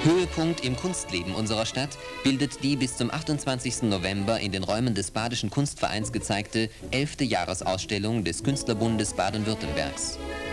Höhepunkt im Kunstleben unserer Stadt bildet die bis zum 28. November in den Räumen des Badischen Kunstvereins gezeigte 11. Jahresausstellung des Künstlerbundes Baden-Württembergs.